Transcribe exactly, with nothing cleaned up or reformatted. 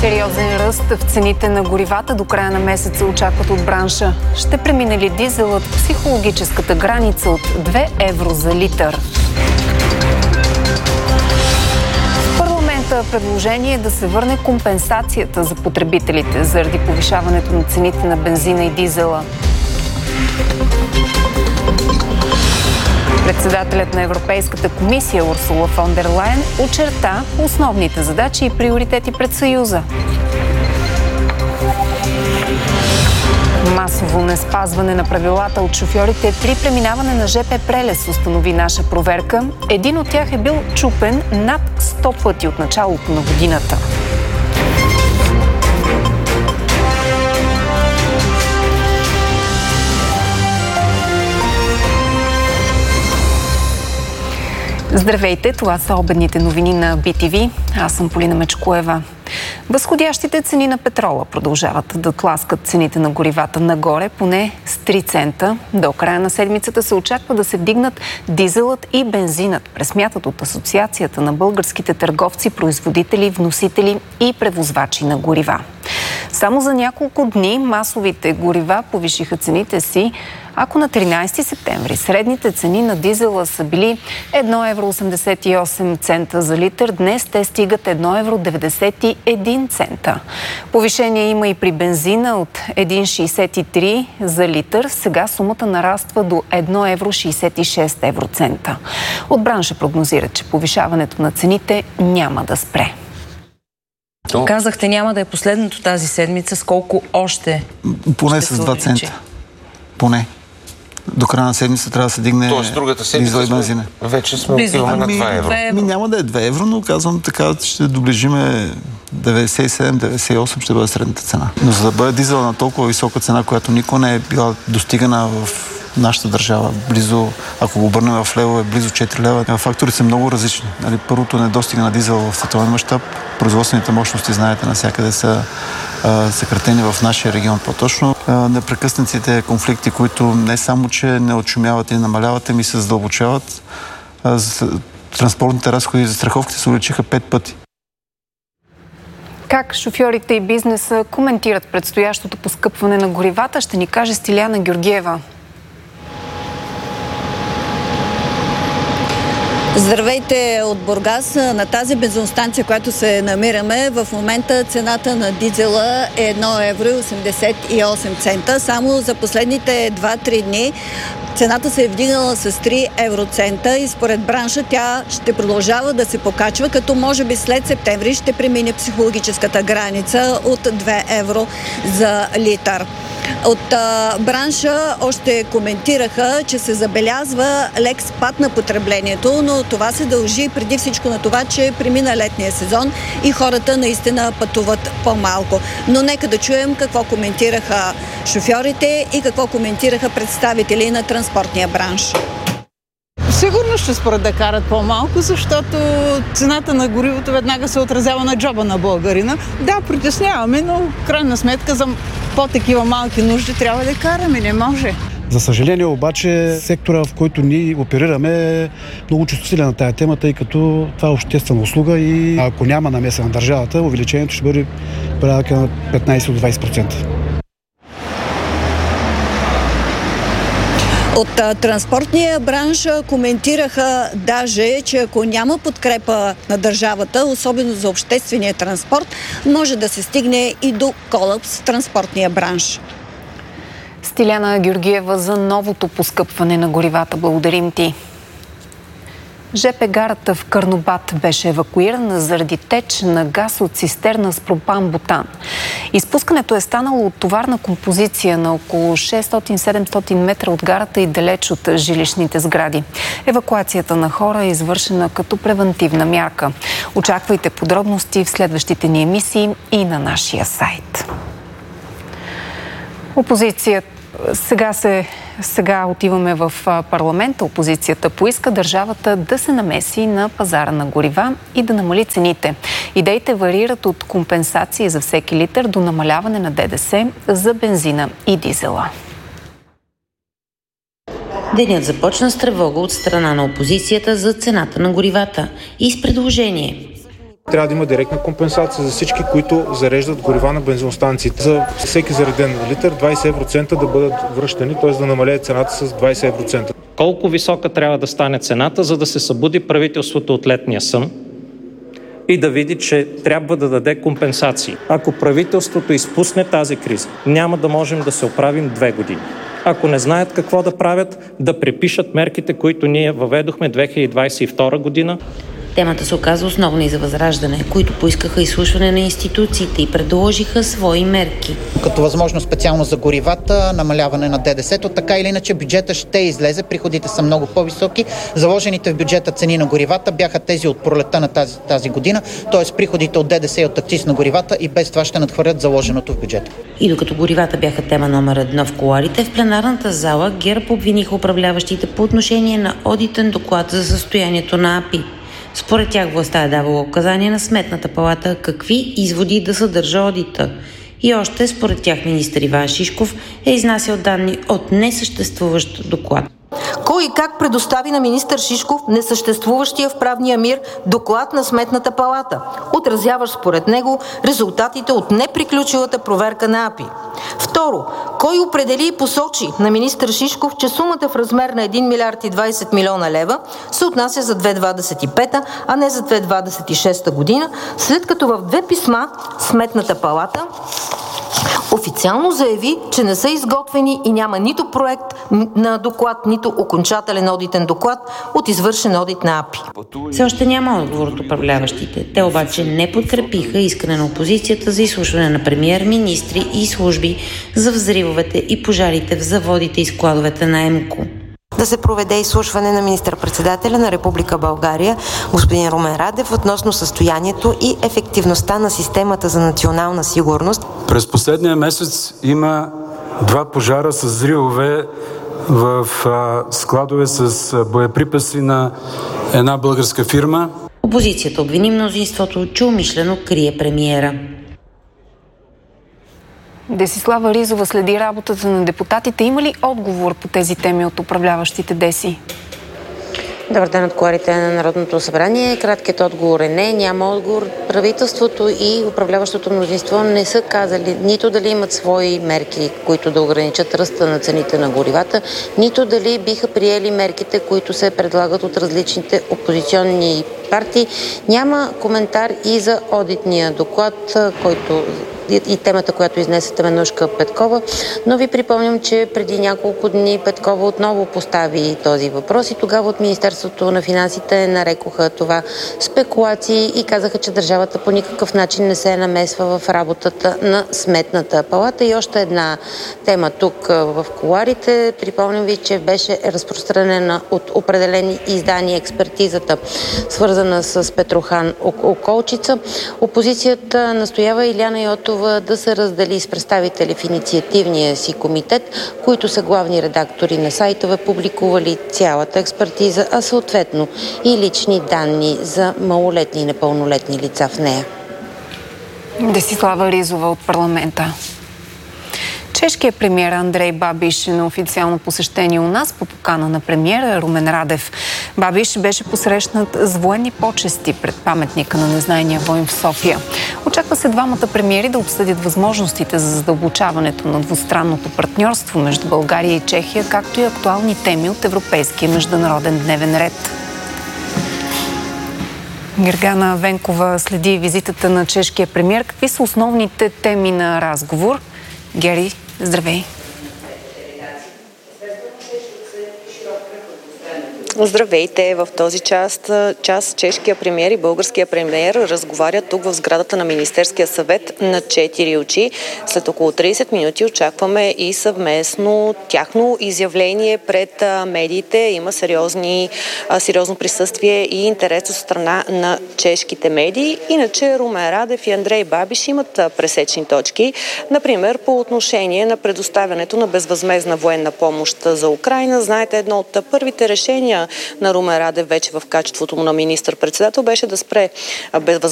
Сериозен ръст в цените на горивата до края на месеца очакват от бранша. Ще премине ли дизелът психологическата граница от две евро за литър? В парламента предложение е да се върне компенсацията за потребителите заради повишаването на цените на бензина и дизела. Председателят на Европейската комисия Урсула фон дер Лайен очерта основните задачи и приоритети пред Съюза. Масово неспазване на правилата от шофьорите при преминаване на жп прелез, установи наша проверка. Един от тях е бил чупен над сто пъти от началото на годината. Здравейте, това са обедните новини на би ти ви. Аз съм Полина Мечкоева. Възходящите цени на петрола продължават да тласкат цените на горивата нагоре поне с три цента. До края на седмицата се очаква да се вдигнат дизелът и бензинът, пресмятат от Асоциацията на българските търговци, производители, вносители и превозвачи на горива. Само за няколко дни масовите горива повишиха цените си. Ако на тринайсети септември средните цени на дизела са били едно евро осемдесет и осем цента за литър, днес те стигат едно евро деветдесет и един цента. Повишение има и при бензина от едно евро шейсет и три за литър. Сега сумата нараства до едно евро шейсет и шест евроцента. От бранша прогнозират, че повишаването на цените няма да спре. То... Казахте, няма да е последното тази седмица. С колко още? Поне с два цента. Поне. До края на седмица трябва да се дигне дизел и бензина. Вече сме отиваме на два евро. Ми, няма да е две евро, но казвам така, че доближиме деветдесет и седем деветдесет и осем ще бъде средната цена. Но за да бъде дизел на толкова висока цена, която никога не е била достигана в нашата държава, близо, ако го обърнем в лево, е близо четири лева. Факторите са много различни. Нали, първото недостига на дизел в световен мащаб. Производствените мощности, знаете, навсякъде са а, съкратени в нашия регион по-точно. А, непрекъснатите конфликти, които не само, че не отшумяват и намаляват, ами се задълбочават. А, транспортните разходи за страховките се увеличиха пет пъти. Как шофьорите и бизнеса коментират предстоящото поскъпване на горивата, ще ни каже Стиляна Георгиева. Здравейте от Бургас. На тази бензиностанция, която се намираме, в момента цената на дизела е едно евро осемдесет и осем цента. Само за последните два-три дни цената се е вдигнала с три евроцента и според бранша тя ще продължава да се покачва, като може би след септември ще премине психологическата граница от две евро за литър. От а, бранша още коментираха, че се забелязва лек спад на потреблението, но това се дължи преди всичко на това, че премина летния сезон и хората наистина пътуват по-малко. Но нека да чуем какво коментираха шофьорите и какво коментираха представители на транспортния бранш. Сигурно ще според да карат по-малко, защото цената на горивото веднага се отразява на джоба на българина. Да, притесняваме, но в крайна сметка за по-такива малки нужди трябва да караме, не може. За съжаление обаче сектора, в който ние оперираме, е много чувствителен на тая тема, тъй като това е обществена услуга и ако няма намеса на държавата, увеличението ще бъде порядъка на петнайсет до двайсет процента. От а, транспортния бранш коментираха даже, че ако няма подкрепа на държавата, особено за обществения транспорт, може да се стигне и до колапс в транспортния бранш. Стиляна Георгиева за новото поскъпване на горивата. Благодарим ти. жп гарата в Карнобат беше евакуирана заради теч на газ от цистерна с пропан-бутан. Изпускането е станало от товарна композиция на около шестстотин-седемстотин метра от гарата и далеч от жилищните сгради. Евакуацията на хора е извършена като превантивна мярка. Очаквайте подробности в следващите ни емисии и на нашия сайт. Опозицията Сега, се, сега отиваме в парламента. Опозицията поиска държавата да се намеси на пазара на горива и да намали цените. Идеите варират от компенсации за всеки литър до намаляване на ДДС за бензина и дизела. Денят започна с тревога от страна на опозицията за цената на горивата и с предложение. Трябва да има директна компенсация за всички, които зареждат горива на бензиностанциите. За всеки зареден литър двайсет евроцента да бъдат връщани, т.е. да намалее цената с двайсет евроцента. Колко висока трябва да стане цената, за да се събуди правителството от летния сън и да види, че трябва да даде компенсации. Ако правителството изпусне тази криза, няма да можем да се оправим две години. Ако не знаят какво да правят, да препишат мерките, които ние въведохме две хиляди двайсет и втора година. Темата се оказа основна и за Възраждане, които поискаха изслушване на институциите и предложиха свои мерки. Като възможност специално за горивата, намаляване на ДДС-то, така или иначе бюджета ще излезе, приходите са много по-високи. Заложените в бюджета цени на горивата бяха тези от пролетта на тази, тази година, т.е. приходите от ДДС и от акциз на горивата и без това ще надхвърлят заложеното в бюджета. И докато горивата бяха тема номер едно в кулоарите, в пленарната зала ГЕРБ обвиниха управляващите по отношение на одитен доклад за състоянието на АПИ. Според тях властта е давала указания на Сметната палата какви изводи да съдържа одита. И още, според тях, министър Иван Шишков е изнасял данни от несъществуващ доклад. Кой и как предостави на министър Шишков несъществуващия в правния мир доклад на Сметната палата, отразяващ според него резултатите от неприключилата проверка на АПИ? Второ, кой определи и посочи на министър Шишков, че сумата в размер на един милиард и двайсет милиона лева се отнася за две хиляди двадесет и пета, а не за две хиляди двадесет и шеста година, след като в две писма Сметната палата официално заяви, че не са изготвени и няма нито проект на доклад, нито окончателен одитен доклад от извършен одит на АПИ. Все още няма отговор от управляващите. Те обаче не подкрепиха искане на опозицията за изслушване на премиер, министри и служби за взривовете и пожарите в заводите и складовете на ЕМКО. Да се проведе изслушване на министър-председателя на Република България, господин Румен Радев, относно състоянието и ефективността на системата за национална сигурност. През последния месец има два пожара с взривове в а, складове с а, боеприпаси на една българска фирма. Опозицията обвини мнозинството, че умишлено крие премиера. Десислава Ризова следи работата на депутатите. Има ли отговор по тези теми от управляващите, Деси? Добър ден от кулоарите на Народното събрание. Краткият отговор е не, няма отговор. Правителството и управляващото мнозинство не са казали нито дали имат свои мерки, които да ограничат ръста на цените на горивата, нито дали биха приели мерките, които се предлагат от различните опозиционни партии. Няма коментар и за одитния доклад, който и темата, която изнесе Теменужка Петкова, но ви припомням, че преди няколко дни Петкова отново постави този въпрос и тогава от Министерството на финансите нарекоха това спекулации и казаха, че държавата по никакъв начин не се намесва в работата на Сметната палата. И още една тема тук в кулоарите. Припомням ви, че беше разпространена от определени издания експертизата, свързана с Петрохан Околчица. Опозицията настоява Илияна Йотова да се раздели с представители в инициативния си комитет, които са главни редактори на сайтове, публикували цялата експертиза, а съответно и лични данни за малолетни и непълнолетни лица в нея. Десислава Ризова от парламента. Чешкият премиер Андрей Бабиш е на официално посещение у нас по покана на премиера Румен Радев. Бабиш беше посрещнат с военни почести пред паметника на незнайния войн в София. Очаква се двамата премиери да обсъдят възможностите за задълбочаването на двустранното партньорство между България и Чехия, както и актуални теми от европейския международен дневен ред. Гергана Венкова следи визитата на чешкия премиер. Какви са основните теми на разговор? Гери, здравей! Здравейте! В този част, част чешкия премиер и българския премиер разговарят тук в сградата на Министерския съвет на четири очи. След около трийсет минути очакваме и съвместно тяхно изявление пред медиите. Има сериозни, сериозно присъствие и интерес от страна на чешките медии. Иначе Румен Радев и Андрей Бабиш имат пресечни точки. Например, по отношение на предоставянето на безвъзмездна военна помощ за Украйна. Знаете, едно от първите решения на Румен Радев вече в качеството му на министър-председател беше да спре безвъзмездна